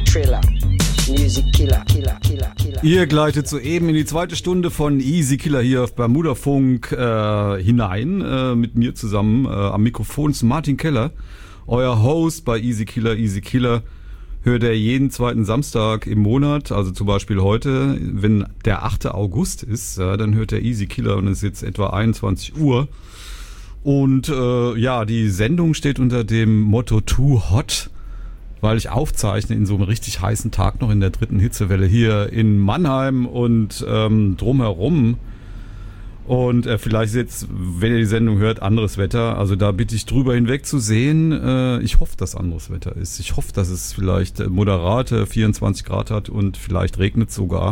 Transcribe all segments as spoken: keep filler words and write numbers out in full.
Triller. Music Killer, Killer, Killer, Killer. Ihr gleitet soeben in die zweite Stunde von Easy Killer hier auf Bermuda Funk äh, hinein. Äh, mit mir zusammen äh, am Mikrofon ist Martin Keller, euer Host bei Easy Killer. Easy Killer hört er jeden zweiten Samstag im Monat, also zum Beispiel heute, wenn der achte August ist, äh, dann hört er Easy Killer und es ist jetzt etwa einundzwanzig Uhr. Und äh, ja, die Sendung steht unter dem Motto Too Hot, weil ich aufzeichne in so einem richtig heißen Tag noch in der dritten Hitzewelle hier in Mannheim und ähm, drumherum. Und äh, vielleicht ist jetzt, wenn ihr die Sendung hört, anderes Wetter. Also da bitte ich drüber hinweg zu sehen. Äh, ich hoffe, dass anderes Wetter ist. Ich hoffe, dass es vielleicht moderate vierundzwanzig Grad hat und vielleicht regnet sogar.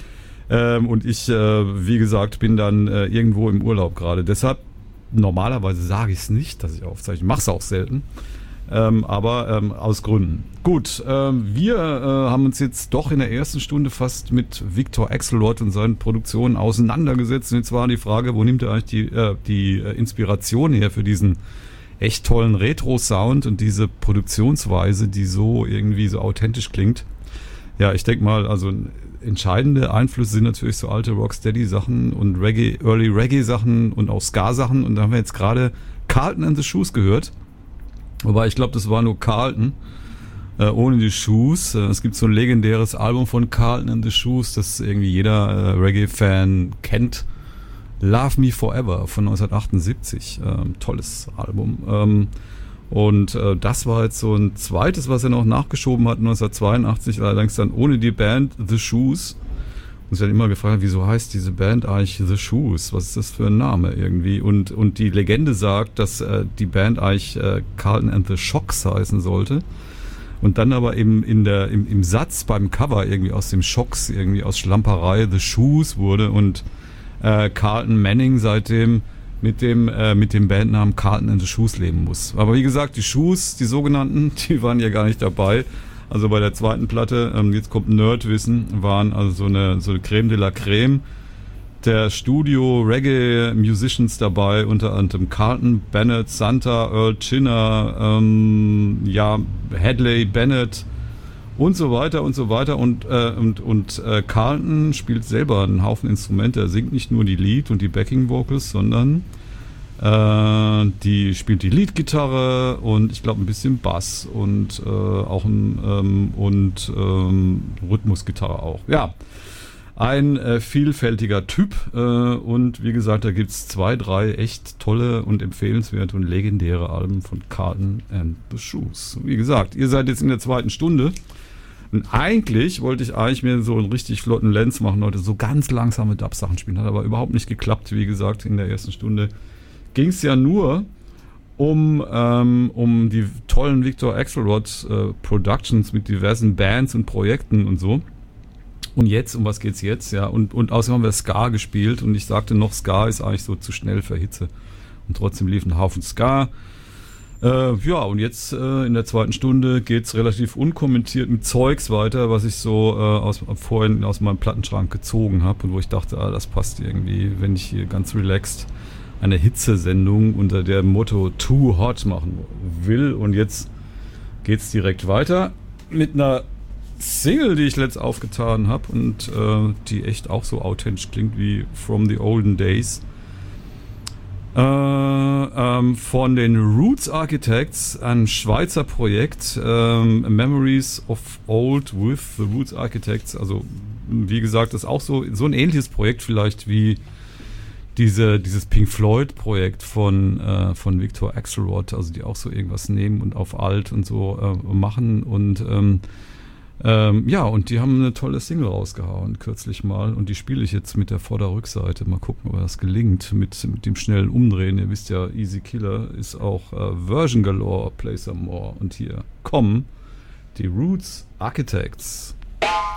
Ähm, und ich, äh, wie gesagt, bin dann äh, irgendwo im Urlaub gerade. Deshalb, normalerweise sage ich es nicht, dass ich aufzeichne. Ich mache es auch selten. Ähm, aber ähm, aus Gründen. Gut, ähm, wir äh, haben uns jetzt doch in der ersten Stunde fast mit Victor Axelrod und seinen Produktionen auseinandergesetzt. Und jetzt war die Frage, wo nimmt er eigentlich die, äh, die äh, Inspiration her für diesen echt tollen Retro-Sound und diese Produktionsweise, die so irgendwie so authentisch klingt. Ja, ich denke mal, also entscheidende Einflüsse sind natürlich so alte Rocksteady-Sachen und Reggae, Early Reggae-Sachen und auch Ska-Sachen. Und da haben wir jetzt gerade Carlton and the Shoes gehört. Wobei, ich glaube, das war nur Carlton, äh, ohne die Shoes. Äh, es gibt so ein legendäres Album von Carlton and the Shoes, das irgendwie jeder äh, Reggae-Fan kennt. Love Me Forever von neunzehnhundertachtundsiebzig. Ähm, tolles Album. Ähm, und äh, das war jetzt so ein zweites, was er noch nachgeschoben hat, neunzehnhundertzweiundachtzig, allerdings dann ohne die Band The Shoes. Und ich habe immer gefragt, wieso heißt diese Band eigentlich The Shoes? Was ist das für ein Name irgendwie? Und und die Legende sagt, dass äh, die Band eigentlich äh, Carlton and the Shocks heißen sollte. Und dann aber eben in der im, im Satz beim Cover irgendwie aus dem Shocks, irgendwie aus Schlamperei The Shoes wurde und äh, Carlton Manning seitdem mit dem äh, mit dem Bandnamen Carlton and the Shoes leben muss. Aber wie gesagt, die Shoes, die sogenannten, die waren ja gar nicht dabei. Also bei der zweiten Platte, ähm, jetzt kommt Nerdwissen, waren also so eine, so eine Creme de la Creme der Studio-Reggae-Musicians dabei, unter anderem Carlton Bennett, Santa, Earl Chinner, ähm, ja, Hadley Bennett und so weiter und so weiter. Und, äh, und, und äh, Carlton spielt selber einen Haufen Instrumente. Er singt nicht nur die Lead- und die Backing-Vocals, sondern Äh, die spielt die Leadgitarre und ich glaube ein bisschen Bass und äh, auch ein ähm, und ähm, Rhythmusgitarre auch. Ja, ein äh, vielfältiger Typ äh, und wie gesagt, da gibt's zwei, drei echt tolle und empfehlenswerte und legendäre Alben von Carlton and the Shoes. Wie gesagt, ihr seid jetzt in der zweiten Stunde. Und eigentlich wollte ich eigentlich mir so einen richtig flotten Lenz machen heute, so ganz langsame Dub-Sachen spielen, hat aber überhaupt nicht geklappt. Wie gesagt, in der ersten Stunde ging es ja nur um, ähm, um die tollen Victor Axelrod äh, Productions mit diversen Bands und Projekten und so. Und jetzt, um was geht's jetzt? Ja, und, und außerdem haben wir Ska gespielt und ich sagte noch, Ska ist eigentlich so zu schnell für Hitze. Und trotzdem lief ein Haufen Ska. Äh, ja, und jetzt äh, in der zweiten Stunde geht's relativ unkommentiert mit Zeugs weiter, was ich so äh, aus, vorhin aus meinem Plattenschrank gezogen habe und wo ich dachte, ah, das passt irgendwie, wenn ich hier ganz relaxed eine Hitzesendung unter dem Motto Too Hot machen will. Und jetzt geht's direkt weiter mit einer Single, die ich letzt aufgetan habe und äh, die echt auch so authentisch klingt wie From the Olden Days. Äh, ähm, von den Roots Architects, ein Schweizer Projekt, ähm, Memories of Old with the Roots Architects. Also wie gesagt, das ist auch so, so ein ähnliches Projekt vielleicht wie Diese, dieses Pink Floyd Projekt von, äh, von Victor Axelrod, also die auch so irgendwas nehmen und auf alt und so äh, machen und ähm, ähm, ja, und die haben eine tolle Single rausgehauen, kürzlich mal, und die spiele ich jetzt mit der Vorder-Rückseite. Mal gucken, ob das gelingt mit, mit dem schnellen Umdrehen. Ihr wisst ja, Easy Killer ist auch äh, Version Galore, Play Some More. Und hier kommen die Roots Architects.